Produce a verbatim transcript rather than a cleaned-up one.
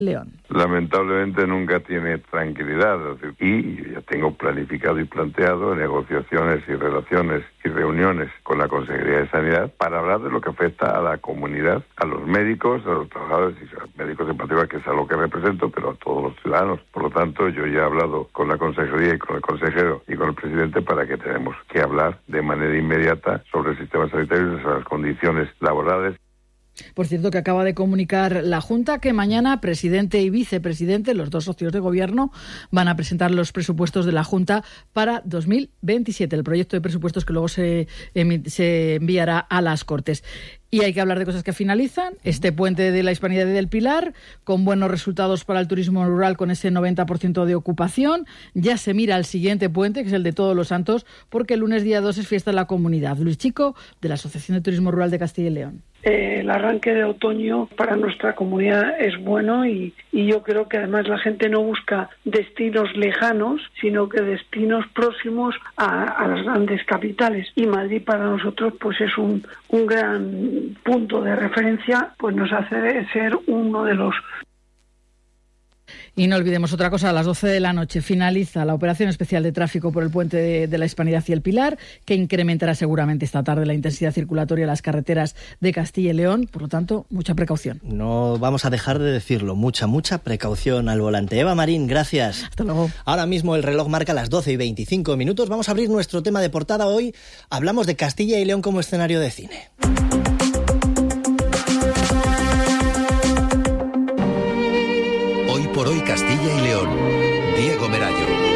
León. Lamentablemente nunca tiene tranquilidad, y ya tengo planificado y planteado negociaciones y relaciones y reuniones con la Consejería de Sanidad para hablar de lo que afecta a la comunidad, a los médicos, a los trabajadores y a los médicos en particular, que es a lo que represento, pero a todos los ciudadanos. Por lo tanto, yo ya he hablado con la Consejería y con el consejero y con el presidente para que tenemos que hablar de manera inmediata sobre el sistema sanitario y sobre las condiciones laborales. Por cierto, que acaba de comunicar la Junta que mañana presidente y vicepresidente, los dos socios de gobierno, van a presentar los presupuestos de la Junta para dos mil veintisiete, el proyecto de presupuestos que luego se, se enviará a las Cortes. Y hay que hablar de cosas que finalizan. Este puente de la Hispanidad y del Pilar, con buenos resultados para el turismo rural, con ese noventa por ciento de ocupación. Ya se mira al siguiente puente, que es el de Todos los Santos, porque el lunes día dos es fiesta en la comunidad. Luis Chico, de la Asociación de Turismo Rural de Castilla y León. Eh, el arranque de otoño para nuestra comunidad es bueno y, y yo creo que además la gente no busca destinos lejanos, sino que destinos próximos a, a las grandes capitales. Y Madrid para nosotros pues es un, un gran punto de referencia, pues nos hace ser uno de los... Y no olvidemos otra cosa, a las doce de la noche finaliza la operación especial de tráfico por el puente de, de la Hispanidad y el Pilar, que incrementará seguramente esta tarde la intensidad circulatoria en las carreteras de Castilla y León. Por lo tanto, mucha precaución. No vamos a dejar de decirlo, mucha, mucha precaución al volante. Eva Marín, gracias. Hasta luego. Ahora mismo el reloj marca las doce y veinticinco minutos. Vamos a abrir nuestro tema de portada hoy. Hablamos de Castilla y León como escenario de cine. Por hoy Castilla y León, Diego Merayo.